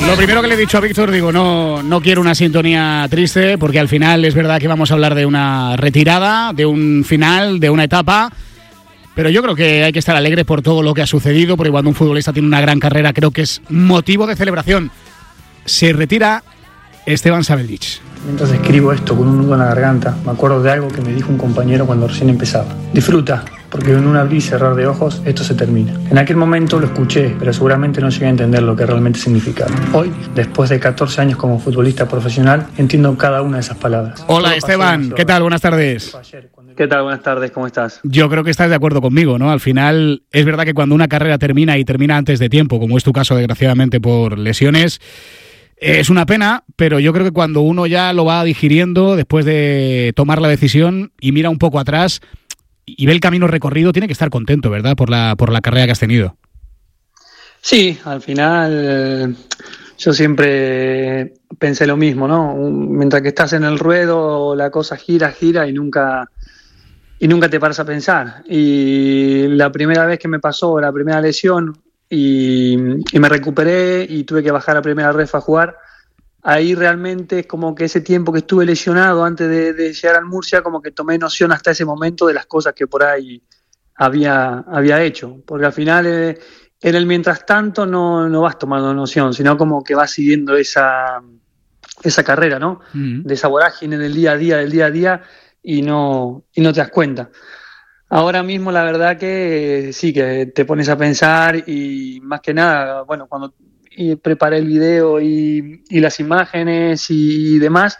Lo primero que le he dicho a Víctor, digo, no quiero una sintonía triste, porque al final es verdad que vamos a hablar de una retirada, de un final, de una etapa, pero yo creo que hay que estar alegre por todo lo que ha sucedido, porque cuando un futbolista tiene una gran carrera creo que es motivo de celebración. Se retira Esteban Sabeljic. Mientras escribo esto con un nudo en la garganta, me acuerdo de algo que me dijo un compañero cuando recién empezaba. Disfruta, porque en un abrir y cerrar de ojos esto se termina. En aquel momento lo escuché, pero seguramente no llegué a entender lo que realmente significaba. Hoy, después de 14 años como futbolista profesional, entiendo cada una de esas palabras. Hola Esteban, ¿qué tal? Buenas tardes. ¿Qué tal? Buenas tardes, ¿cómo estás? Yo creo que estás de acuerdo conmigo, ¿no? Al final, es verdad que cuando una carrera termina y termina antes de tiempo, como es tu caso desgraciadamente por lesiones, es una pena, pero yo creo que cuando uno ya lo va digiriendo, después de tomar la decisión y mira un poco atrás y ve el camino recorrido, tiene que estar contento, ¿verdad? Por la carrera que has tenido. Sí, al final yo siempre pensé lo mismo, ¿no? Mientras que estás en el ruedo, la cosa gira y nunca te paras a pensar. Y la primera vez que me pasó, la primera lesión, y me recuperé y tuve que bajar a primera ref a jugar, ahí realmente es como que ese tiempo que estuve lesionado antes de llegar al Murcia, como que tomé noción hasta ese momento de las cosas que por ahí había hecho, porque al final en el mientras tanto no vas tomando noción, sino como que vas siguiendo esa carrera, ¿no? De esa vorágine del día a día y no te das cuenta. Ahora mismo la verdad que sí, que te pones a pensar y más que nada, bueno, cuando preparé el video y las imágenes y demás,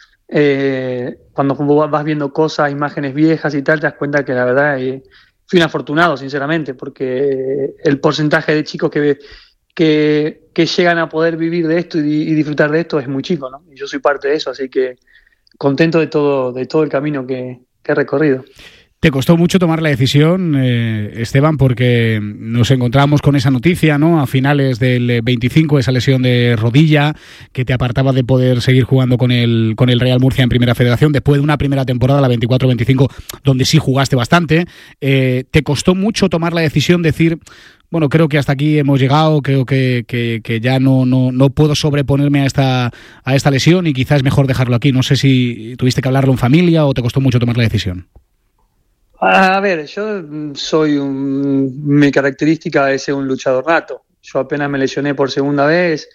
cuando vas viendo cosas, imágenes viejas y tal, te das cuenta que la verdad fui un afortunado, sinceramente, porque el porcentaje de chicos que llegan a poder vivir de esto y disfrutar de esto es muy chico, ¿no? Y yo soy parte de eso, así que contento de todo el camino que he recorrido. ¿Te costó mucho tomar la decisión, Esteban? Porque nos encontramos con esa noticia, ¿no? A finales del 25, esa lesión de rodilla que te apartaba de poder seguir jugando con el Real Murcia en Primera Federación, después de una primera temporada, la 24-25, donde sí jugaste bastante. ¿Te costó mucho tomar la decisión de decir, bueno, creo que hasta aquí hemos llegado, creo que ya no puedo sobreponerme a esta lesión y quizás es mejor dejarlo aquí? No sé si tuviste que hablarlo en familia o te costó mucho tomar la decisión. A ver, yo mi característica es ser un luchador nato. Yo apenas me lesioné por segunda vez,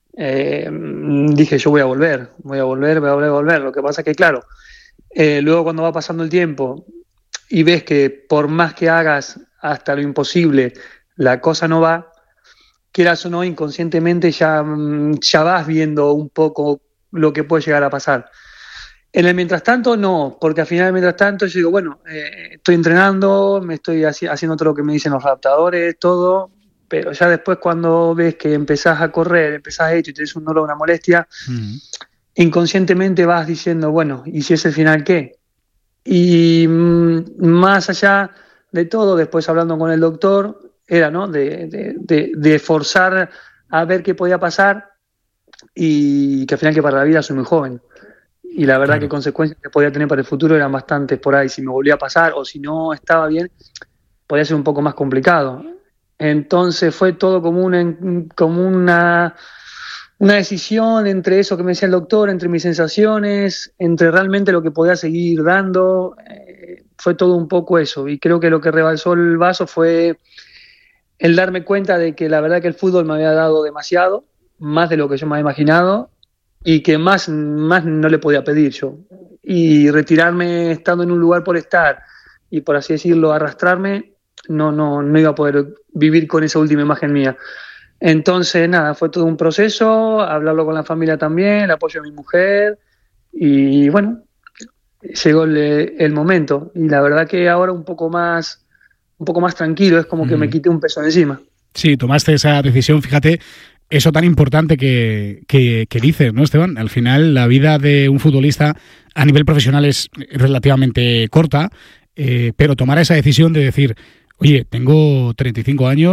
dije yo voy a volver. Lo que pasa es que claro, luego cuando va pasando el tiempo y ves que por más que hagas hasta lo imposible, la cosa no va, quieras o no, inconscientemente ya vas viendo un poco lo que puede llegar a pasar. En el mientras tanto, no, porque al final del mientras tanto yo digo, bueno, estoy entrenando, me estoy haciendo todo lo que me dicen los adaptadores, todo, pero ya después cuando ves que empezás a correr, empezás hecho y tenés un dolor, una molestia, inconscientemente vas diciendo, bueno, ¿y si es el final qué? Y más allá de todo, después hablando con el doctor, era, ¿no?, de forzar a ver qué podía pasar y que al final que para la vida soy muy joven. Y la verdad que consecuencias que podía tener para el futuro eran bastantes por ahí. Si me volvía a pasar o si no estaba bien, podía ser un poco más complicado. Entonces fue todo como una decisión entre eso que me decía el doctor, entre mis sensaciones, entre realmente lo que podía seguir dando. Fue todo un poco eso. Y creo que lo que rebalsó el vaso fue el darme cuenta de que la verdad que el fútbol me había dado demasiado, más de lo que yo me había imaginado, y que más no le podía pedir yo. Y retirarme estando en un lugar por estar y, por así decirlo, arrastrarme, no iba a poder vivir con esa última imagen mía. Entonces, nada, fue todo un proceso, hablarlo con la familia también, el apoyo de mi mujer, y bueno, llegó el momento. Y la verdad que ahora un poco más tranquilo, es como que me quité un peso de encima. Sí, tomaste esa decisión, fíjate, eso tan importante que dices, ¿no, Esteban? Al final, la vida de un futbolista a nivel profesional es relativamente corta, pero tomar esa decisión de decir, oye, tengo 35 años,